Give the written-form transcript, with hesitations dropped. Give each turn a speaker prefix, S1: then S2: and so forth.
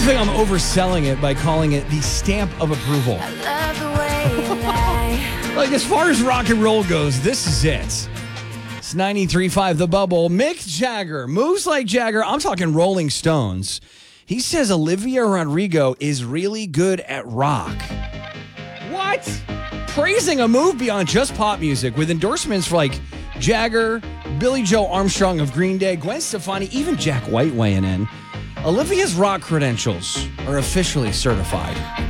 S1: think I'm overselling it by calling it the stamp of approval. Like, as far as rock and roll goes, this is it. It's 93.5 The Bubble. Mick Jagger moves like Jagger. I'm talking Rolling Stones. He says Olivia Rodrigo is really good at rock. What? Praising a move beyond just pop music with endorsements for like Jagger, Billy Joe Armstrong of Green Day, Gwen Stefani, even Jack White weighing in. Olivia's rock credentials are officially certified.